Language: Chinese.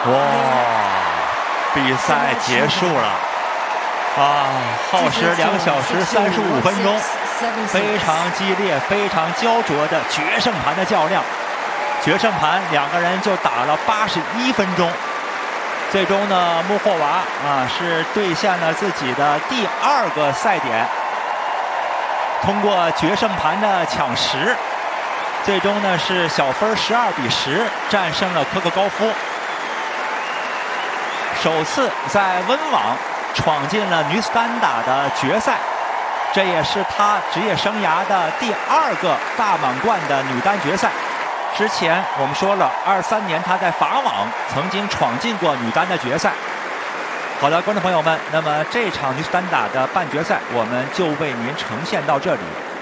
哇，比赛结束了啊！耗时2小时35分钟，非常激烈、非常焦灼的决胜盘的较量。决胜盘两个人就打了81分钟。最终呢，穆霍娃是兑现了自己的第2个赛点，通过决胜盘的抢10，最终呢是小分12-10战胜了科克高夫，首次在温网闯进了女子单打的决赛，这也是她职业生涯的第2个大满贯的女单决赛。之前我们说了，23年她在法网曾经闯进过女单的决赛。好的，观众朋友们，那么这场女子单打的半决赛我们就为您呈现到这里。